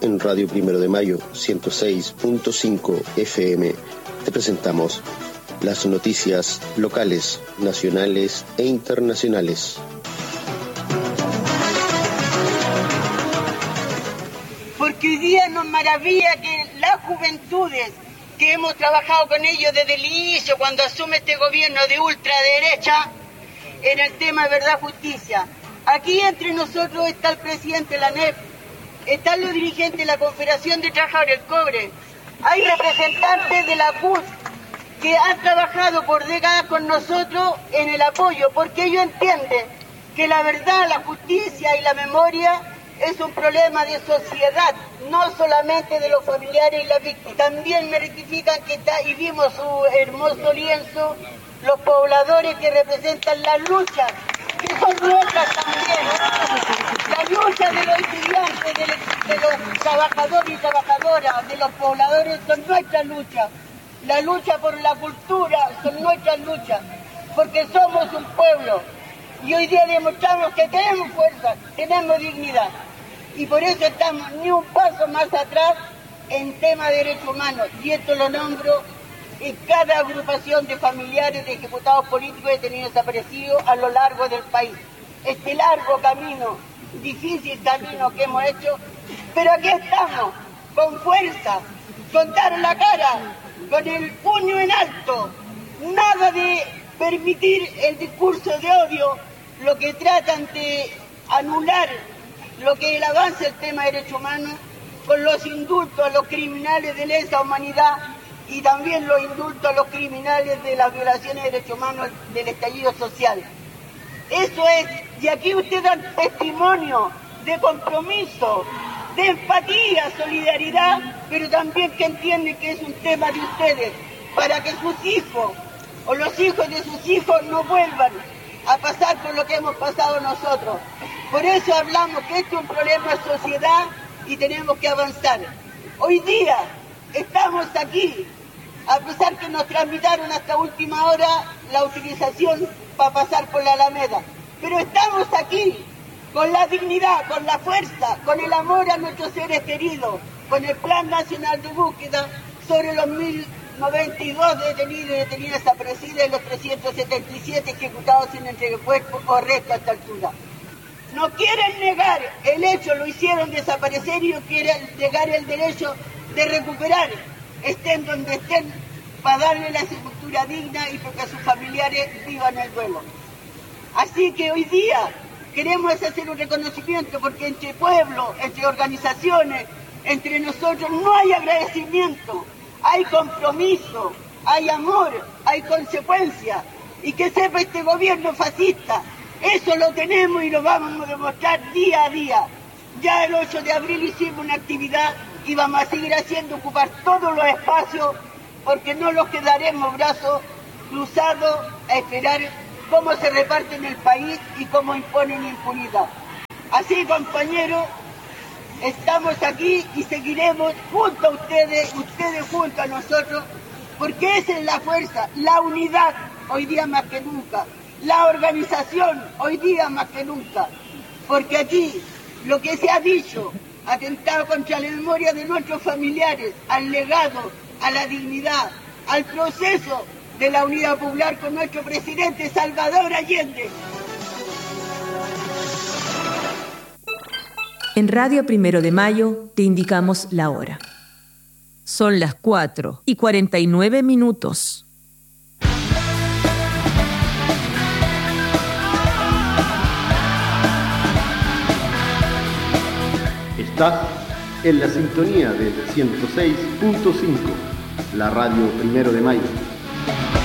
en Radio Primero de Mayo 106.5 FM te presentamos las noticias locales, nacionales e internacionales. Porque hoy día nos maravilla que las juventudes que hemos trabajado con ellos desde el inicio, cuando asume este gobierno de ultraderecha, en el tema de verdad justicia. Aquí entre nosotros está el presidente de la ANEP, están los dirigentes de la Confederación de Trabajadores del Cobre, hay representantes de la CUT que han trabajado por décadas con nosotros en el apoyo, porque ellos entienden que la verdad, la justicia y la memoria es un problema de sociedad, no solamente de los familiares y las víctimas. También me rectifican que está, y vimos su hermoso lienzo, los pobladores que representan las luchas, que son nuestras también. La lucha de los estudiantes, de los trabajadores y trabajadoras, de los pobladores son nuestras luchas. La lucha por la cultura son nuestras luchas, porque somos un pueblo. Y hoy día demostramos que tenemos fuerza, tenemos dignidad. Y por eso estamos ni un paso más atrás en tema de derechos humanos. Y esto lo nombro en cada agrupación de familiares de ejecutados políticos detenidos desaparecidos a lo largo del país. Este largo camino, difícil camino que hemos hecho, pero aquí estamos, con fuerza, con dar la cara, con el puño en alto. Nada de permitir el discurso de odio, lo que tratan de anular lo que es el avance del tema de derechos humanos, con los indultos a los criminales de lesa humanidad y también los indultos a los criminales de las violaciones de derechos humanos del estallido social. Eso es, y aquí ustedes dan testimonio de compromiso, de empatía, solidaridad, pero también que entienden que es un tema de ustedes, para que sus hijos o los hijos de sus hijos no vuelvan a pasar por lo que hemos pasado nosotros. Por eso hablamos que este es un problema de sociedad y tenemos que avanzar. Hoy día estamos aquí, a pesar que nos tramitaron hasta última hora la utilización para pasar por la Alameda. Pero estamos aquí con la dignidad, con la fuerza, con el amor a nuestros seres queridos, con el Plan Nacional de Búsqueda sobre los 1092 detenidos y detenidas desaparecidas y los 377 ejecutados sin entrega de cuerpo o resto a esta altura. No quieren negar el hecho, lo hicieron desaparecer y no quieren negar el derecho de recuperar, estén donde estén, para darle la sepultura digna y porque sus familiares vivan el duelo. Así que hoy día queremos hacer un reconocimiento porque entre pueblos, entre organizaciones, entre nosotros no hay agradecimiento, hay compromiso, hay amor, hay consecuencia. Y que sepa este gobierno fascista, eso lo tenemos y lo vamos a demostrar día a día. Ya el 8 de abril hicimos una actividad y vamos a seguir haciendo, ocupar todos los espacios, porque no los quedaremos brazos cruzados a esperar cómo se reparten el país y cómo imponen impunidad. Así, compañeros, estamos aquí y seguiremos junto a ustedes, ustedes junto a nosotros, porque esa es la fuerza, la unidad, hoy día más que nunca. La organización, hoy día más que nunca, porque aquí lo que se ha dicho, atentado contra la memoria de nuestros familiares, al legado, a la dignidad, al proceso de la unidad popular con nuestro presidente Salvador Allende. En Radio Primero de Mayo te indicamos la hora. Son las 4:49. Estás en la sintonía del 106.5, la Radio Primero de Mayo.